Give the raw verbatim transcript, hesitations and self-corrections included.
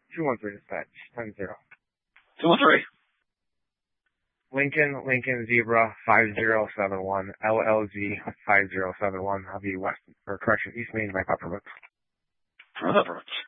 two one three dispatch, ten zero. two one three. Lincoln, Lincoln Zebra five zero seven one, L L Z five zero seven one. I'll be west, or correction, East Main by Peppermint. Peppermint.